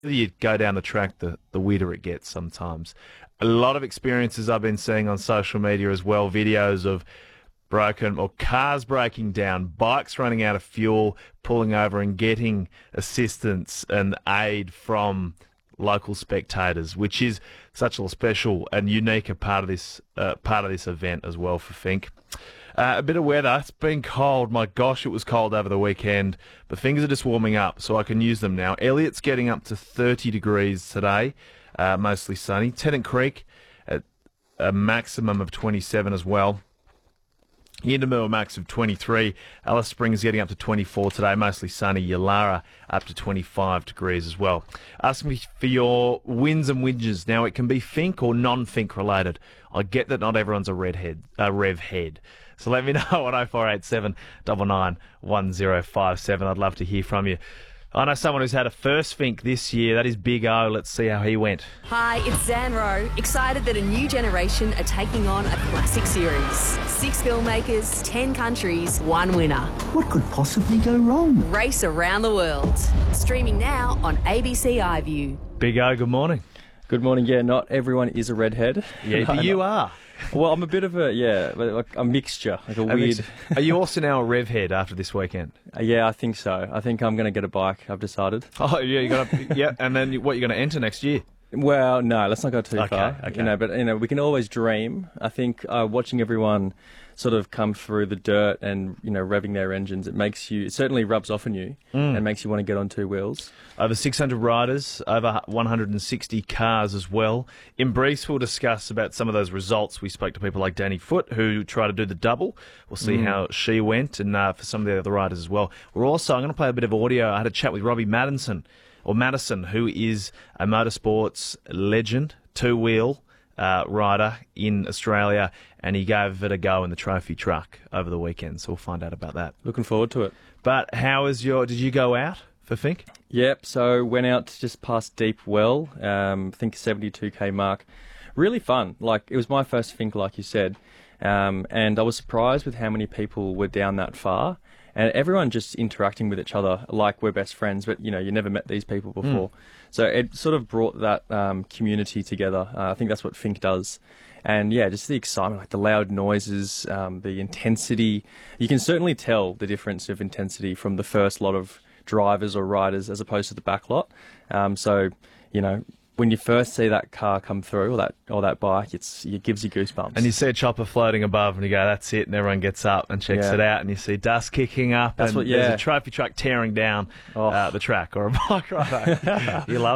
you go down the track, the weirder it gets sometimes. A lot of experiences I've been seeing on social media as well, videos of broken or cars breaking down, bikes running out of fuel, pulling over and getting assistance and aid from local spectators, which is such a special and unique part of this event as well for Finke. A bit of weather. It's been cold. My gosh, it was cold over the weekend. But fingers are just warming up, so I can use them now. Elliott's getting up to 30 degrees today, mostly sunny. Tennant Creek at a maximum of 27 as well. Yindamur max of 23. Alice Springs getting up to 24 today, mostly sunny. Yalara up to 25 degrees as well. Ask me for your wins and whinges. Now, it can be Finke or non-Finke related. I get that not everyone's a rev head. So let me know on 0487 99 1057. I'd love to hear from you. I know someone who's had a first Finke this year. That is Big O. Let's see how he went. Hi, it's Zan Rowe. Excited that a new generation are taking on a classic series. 6 filmmakers, 10 countries, 1 winner. What could possibly go wrong? Race around the world. Streaming now on ABC iView. Big O, good morning. Good morning. Yeah, not everyone is a redhead. Yeah, but you are. Well, I'm a bit of like a mixture, like a weird. Are you also now a rev head after this weekend? Yeah, I think so. I think I'm going to get a bike. I've decided. Oh, yeah, you got to. Yeah, and then what you're going to enter next year? Well, no, let's not go too far. Okay. But we can always dream. I think watching everyone sort of come through the dirt and revving their engines, it certainly rubs off on you and makes you want to get on 2 wheels. Over 600 riders, over 160 cars as well. In briefs, we'll discuss about some of those results. We spoke to people like Danny Foote, who tried to do the double. We'll see how she went, and for some of the other riders as well. I'm going to play a bit of audio. I had a chat with Robbie Madison, who is a motorsports legend, 2-wheel rider in Australia, and he gave it a go in the trophy truck over the weekend, so we'll find out about that. Looking forward to it. But did you go out for Finke? Yep, so went out just past Deep Well, I think 72k mark. Really fun. Like, it was my first Finke, like you said, and I was surprised with how many people were down that far. And everyone just interacting with each other like we're best friends, but you never met these people before. So it sort of brought that community together. I think that's what Finke does. And yeah, just the excitement, like the loud noises, the intensity. You can certainly tell the difference of intensity from the first lot of drivers or riders as opposed to the back lot. When you first see that car come through or that bike, it gives you goosebumps. And you see a chopper floating above, and you go, "That's it!" And everyone gets up and checks it out, and you see dust kicking up, there's a trophy truck tearing down the track, or a bike rider. You love